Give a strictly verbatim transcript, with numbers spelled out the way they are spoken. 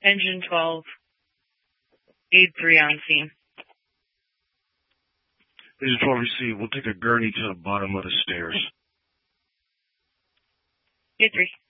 Engine twelve. Aid three on scene. Engine twelve received. We'll take a gurney to the bottom of the stairs. Aid three.